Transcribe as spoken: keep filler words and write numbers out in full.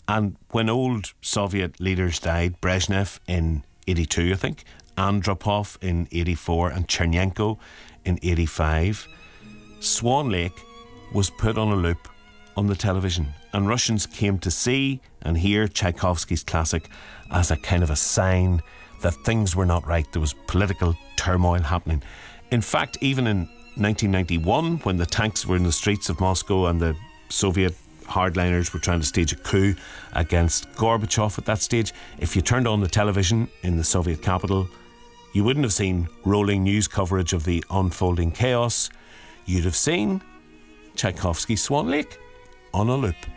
And when old Soviet leaders died, Brezhnev in eighty-two, I think, Andropov in eighty-four, and Chernenko in eighty-five, Swan Lake was put on a loop on the television, and Russians came to see and hear Tchaikovsky's classic as a kind of a sign that things were not right. There was political turmoil happening. In fact, even in nineteen ninety-one, when the tanks were in the streets of Moscow and the Soviet hardliners were trying to stage a coup against Gorbachev at that stage, if you turned on the television in the Soviet capital, you wouldn't have seen rolling news coverage of the unfolding chaos. You'd have seen Tchaikovsky's Swan Lake on a loop.